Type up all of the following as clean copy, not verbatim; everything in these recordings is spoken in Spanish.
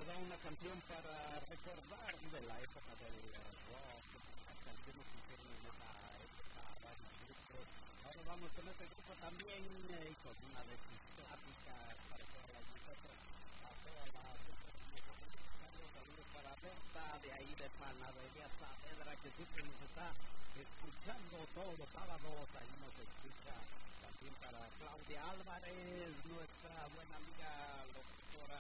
¿verdad? Una canción para recordar de la época del rock, las canciones que hicieron en esa época, varios grupos. Ahora vamos con este grupo también, con una de sus clásicas para todas las muchachas, a todas las saludos para Berta, de ahí de Panadería Saavedra, que siempre nos está escuchando todos los sábados, ahí nos escucha. También para Claudia Álvarez, nuestra buena amiga locutora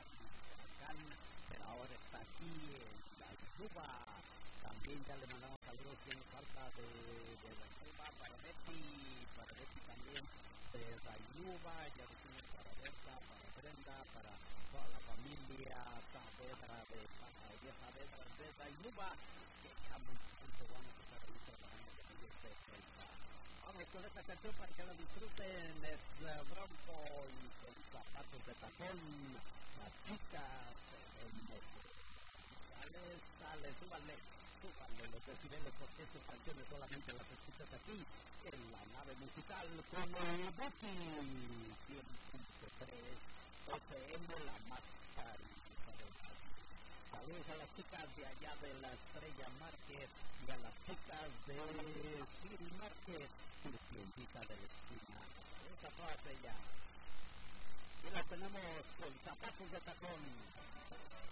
pero ahora está aquí en Dayuba. También ya le mandamos saludos que nos falta de Dayuba para Betty también de Dayuba, ya decimos para Berta, para Brenda, para toda la familia Saavedra de Panadería Saavedra de Dayuba, que ya muy pronto vamos a estar ahí trabajando con ellos de Delta. Vamos con esta canción para que la disfruten, es Bronco y con zapatos de tacón. Las chicas en México. Sale, súbanle los decibeles, porque estas canciones solamente las escuchas aquí en la nave musical con el Buki 100.3 FM, la más cariñosa del país. Saludos a las chicas de allá de la Estrella Market y a las chicas de City Market, tu tiendita de la esquina. Saludos a todas ellas. Y las tenemos con zapatos de tacón.